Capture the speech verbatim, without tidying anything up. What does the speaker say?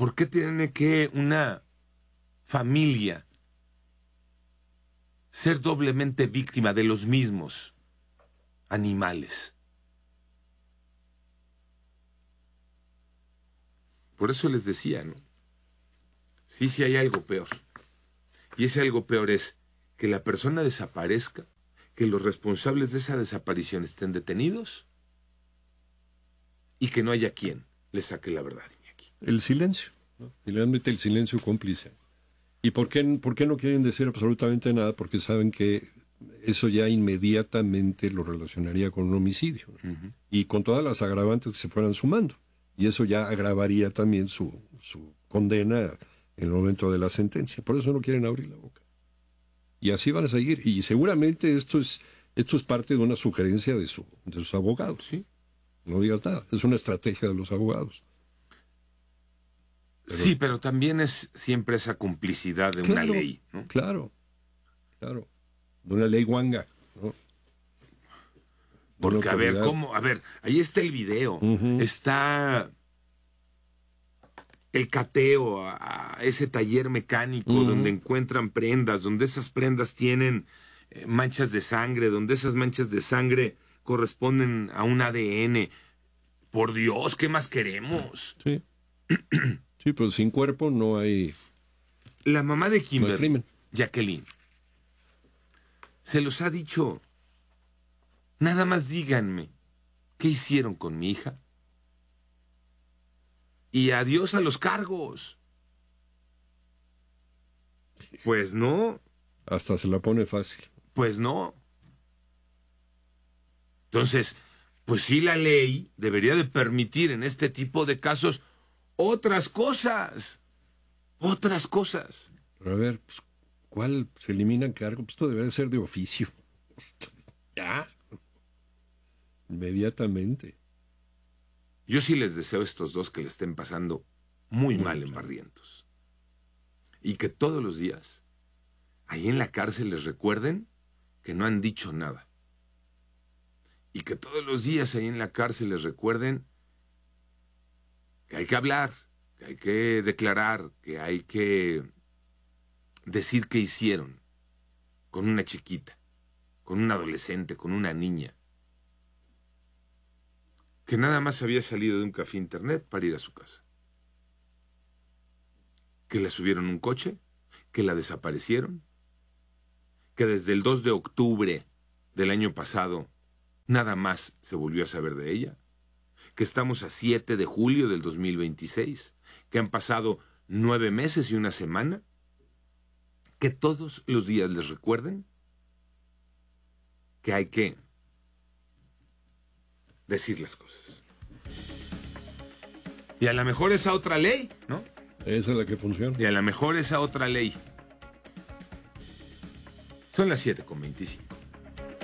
¿Por qué tiene que una familia ser doblemente víctima de los mismos animales? Por eso les decía, ¿no? Sí, sí hay algo peor. Y ese algo peor es que la persona desaparezca, que los responsables de esa desaparición estén detenidos y que no haya quien le saque la verdad, Iñaki. El silencio, ¿no? Finalmente el silencio cómplice. ¿Y por qué, por qué no quieren decir absolutamente nada? Porque saben que eso ya inmediatamente lo relacionaría con un homicidio, ¿no? Uh-huh. Y con todas las agravantes que se fueran sumando. Y eso ya agravaría también su, su condena en el momento de la sentencia. Por eso no quieren abrir la boca. Y así van a seguir. Y seguramente esto es, esto es parte de una sugerencia de, su, de sus abogados. Sí. No digas nada. Es una estrategia de los abogados. Pero, sí, pero también es siempre esa complicidad de claro, una ley, ¿no? Claro, claro. De una ley guanga, ¿no? Porque, a ver, ¿cómo? A ver, ahí está el video. Uh-huh. Está el cateo a, a ese taller mecánico uh-huh. donde encuentran prendas, donde esas prendas tienen eh, manchas de sangre, donde esas manchas de sangre corresponden a un A D N. Por Dios, ¿qué más queremos? Sí. Sí, pero sin cuerpo no hay... La mamá de Kimberly, no hay crimen. Jacqueline, se los ha dicho... Nada más díganme, ¿qué hicieron con mi hija? Y adiós a los cargos. Pues no. Hasta se la pone fácil. Pues no. Entonces, pues sí, la ley debería de permitir en este tipo de casos otras cosas. Otras cosas. Pero a ver, pues, ¿cuál se eliminan cargos? Pues esto debería ser de oficio. Ya. Inmediatamente. Yo sí les deseo a estos dos que le estén pasando muy, muy mal claro. en Barrientos. Y que todos los días, ahí en la cárcel, les recuerden que no han dicho nada. Y que todos los días ahí en la cárcel les recuerden que hay que hablar, que hay que declarar, que hay que decir qué hicieron con una chiquita, con un adolescente, con una niña, que nada más había salido de un café internet para ir a su casa. Que la subieron a un coche, que la desaparecieron, que desde el dos de octubre del año pasado nada más se volvió a saber de ella, que estamos a siete de julio del dos mil veintiséis, que han pasado nueve meses y una semana, que todos los días les recuerden que hay que decir las cosas. Y a lo mejor esa otra ley, ¿no? Esa es la que funciona. Y a lo mejor esa otra ley. Son las siete con veinticinco.